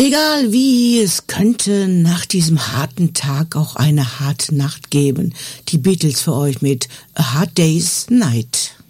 Egal wie, es könnte nach diesem harten Tag auch eine harte Nacht geben. Die Beatles für euch mit A Hard Day's Night.